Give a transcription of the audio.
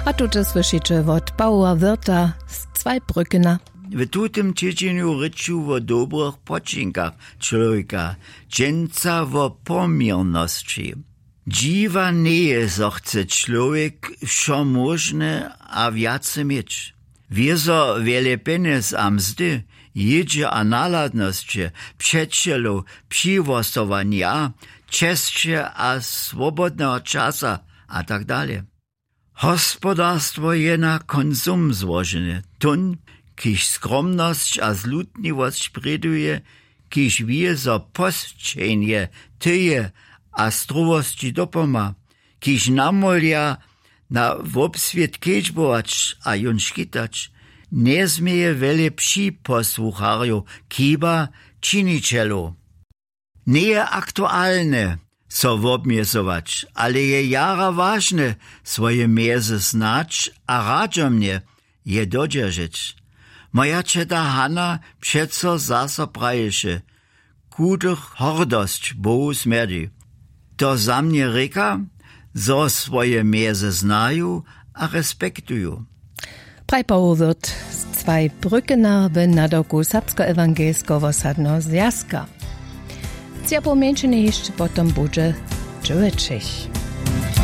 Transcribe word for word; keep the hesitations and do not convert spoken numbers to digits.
A tuto słyszycie od Paula Wirta z Zweibrückena. W tutym tydzieniu ryczu o dobrych poczynkach człowieka, dżęca o pomierności. Dziwa nie chce człowiek wszo możne a wiace mieć. Wiezo wiele pieniędzy a mzdy, jedzie a naladności, przyjacielu, przywostowania, czescie a swobodnego czasa a tak dalej. Hospodarstwo je na konsum złożone. Tun, kiż skromność a zlutliwość preduje, kiż wie zo postrzenie, tyje a struwości dopoma, kiż namolja na wobswiet kećbować a jon škitać, nie zmieje wiele psi posłucharju, kiba činicielu. Nie je aktualne so wobmiesować, ale je jara ważne swoje miezy znać, a radzo mnie je dodzierżyć. Moja czeta Hanna przeco zaso praješe, kudych hordość Bohu smerdzi. To za mnie reka, zo swoje miezy znają a respektują. Prajpał wird z Zweibrückena w nadoku Serbsko-Ewangelskiego Sadno Zjazka. Zjapomieńczenie jeszcze potem będzie dziewięćdziesiąt.